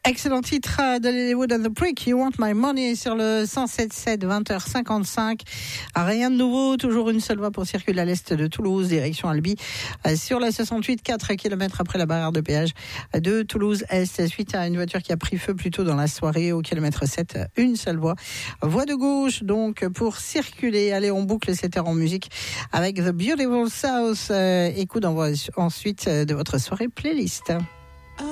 Excellent titre de Lilywood and the Prick, You Want My Money sur le 107.7, 20h55. Rien de nouveau, toujours une seule voie pour circuler à l'est de Toulouse, direction Albi, sur la 68, 4 km après la barrière de péage de Toulouse-Est, suite à une voiture qui a pris feu plus tôt dans la soirée au kilomètre 7, une seule voie. Voie de gauche, donc, pour circuler. Allez, on boucle cette heure en musique avec The Beautiful South. Écoute, on va ensuite de votre soirée playlist.